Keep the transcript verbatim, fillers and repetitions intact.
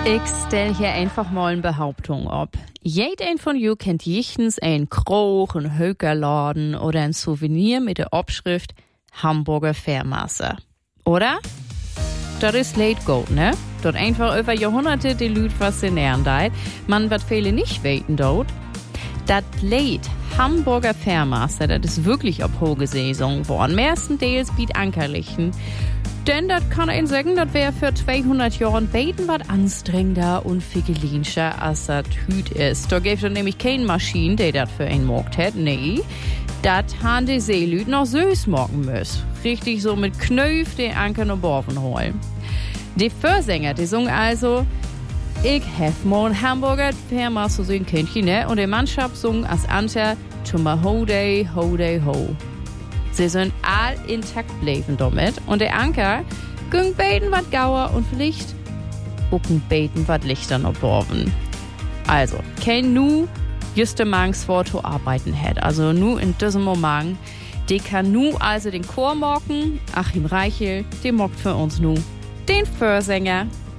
Ich stell hier einfach mal eine Behauptung ab. Jeder von you kennt jichtens ein Kroch, ein Hökerladen oder ein Souvenir mit der Abschrift Hamburger Fährmasse. Oder? Das ist late gold, ne? Dort einfach über Jahrhunderte die Lüd faszinieren deit. Man wird viele nicht weten dort. Das late Hamburger Fährmasse, das ist wirklich ab hohe Saison worden. Meistenteils biet Ankerlichen. Denn das kann ich sagen, das wäre für zweihundert Jahren beten was anstrengender und figelinscher als das Hüt ist. Da gibt es nämlich keine Maschine, die das für einen Markt hat. Nee, das haben die Seelüd noch süß machen müssen. Richtig so mit Knöpf den Anker noch Borven holen. Die Vorsänger, die singen also, ich hef mal ein Hamburger Fährmasse so ein Kindchen, ne? Und die Mannschaft sung als Ante, to my ho day, ho day ho. Sie sind all intakt bleiben damit. Und der Anker ging beten wat gauer und vielleicht ucken beten wat lichter noch borven. Also, kein nu juste mangs vor zu arbeiten hat. Also nu in diesem Moment, die kann nu also den Chor mocken. Achim Reichel, der mockt für uns nu den Vorsänger.